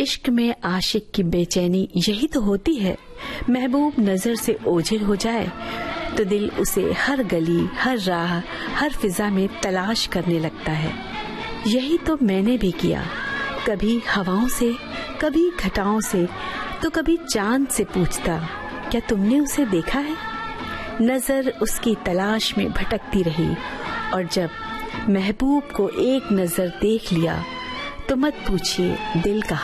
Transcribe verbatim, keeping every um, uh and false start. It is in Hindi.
इश्क में आशिक की बेचैनी यही तो होती है। महबूब नजर से ओझल हो जाए तो दिल उसे हर गली, हर राह, हर फिजा में तलाश करने लगता है। यही तो मैंने भी किया, कभी हवाओं से, कभी घटाओं से, तो कभी चांद से पूछता, क्या तुमने उसे देखा है? नजर उसकी तलाश में भटकती रही और जब महबूब को एक नजर देख लिया तो मत पूछिए दिल कहाँ